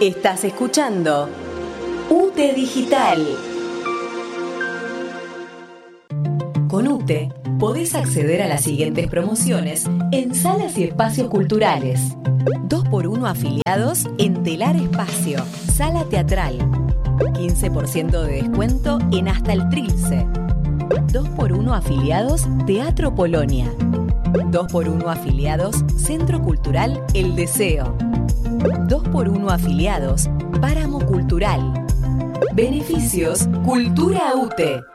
Estás escuchando UTE Digital. Con UTE podés acceder a las siguientes promociones en salas y espacios culturales. 2x1 afiliados en Telar Espacio, Sala Teatral. 15% de descuento en Hasta el Trilce. 2x1 afiliados Teatro Polonia. 2x1 afiliados Centro Cultural El Deseo. 2x1 afiliados Páramo Cultural. Beneficios Cultura UTE.